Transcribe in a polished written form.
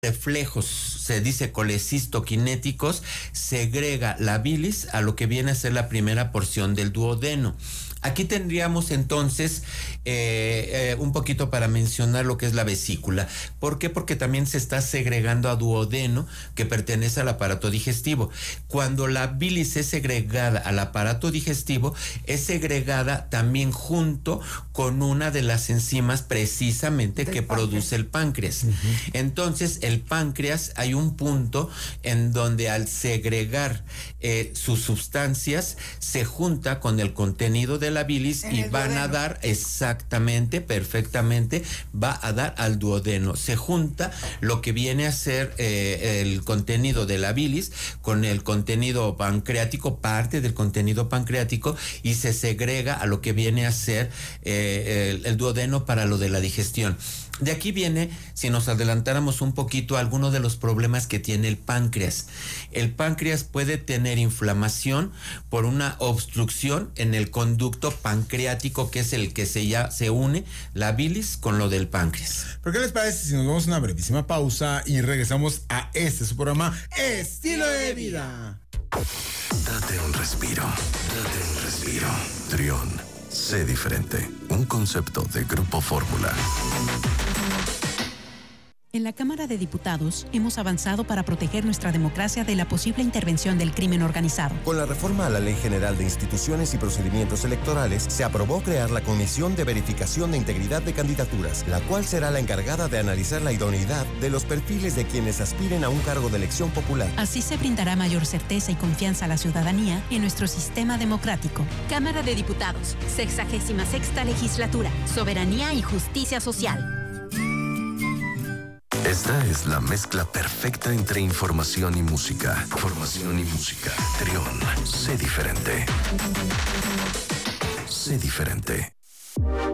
reflejos, se dice colecistoquinéticos, segrega la bilis a lo que viene a ser la primera porción del duodeno. Aquí tendríamos entonces un poquito para mencionar lo que es la vesícula. ¿Por qué? Porque también se está segregando a duodeno, que pertenece al aparato digestivo. Cuando la bilis es segregada al aparato digestivo, es segregada también junto con una de las enzimas precisamente que produce el páncreas. Entonces, el páncreas, hay un punto en donde al segregar sus sustancias, se junta con el contenido de la bilis y van a dar exactamente, perfectamente, va a dar al duodeno. Se junta lo que viene a ser el contenido de la bilis con el contenido pancreático, parte del contenido pancreático, y se segrega a lo que viene a ser el duodeno para lo de la digestión. De aquí viene, si nos adelantáramos un poquito, algunos de los problemas que tiene el páncreas. El páncreas puede tener inflamación por una obstrucción en el conducto pancreático, que es el que se une la bilis con lo del páncreas. ¿Por qué les parece si nos vamos a una brevísima pausa y regresamos a su programa Estilo de Vida? Date un respiro. Trión, sé diferente. Un concepto de Grupo Fórmula. En la Cámara de Diputados hemos avanzado para proteger nuestra democracia de la posible intervención del crimen organizado. Con la reforma a la Ley General de Instituciones y Procedimientos Electorales, se aprobó crear la Comisión de Verificación de Integridad de Candidaturas, la cual será la encargada de analizar la idoneidad de los perfiles de quienes aspiren a un cargo de elección popular. Así se brindará mayor certeza y confianza a la ciudadanía en nuestro sistema democrático. Cámara de Diputados, 66ª Legislatura, Soberanía y Justicia Social. Esta es la mezcla perfecta entre información y música. Trión, sé diferente. Sé diferente.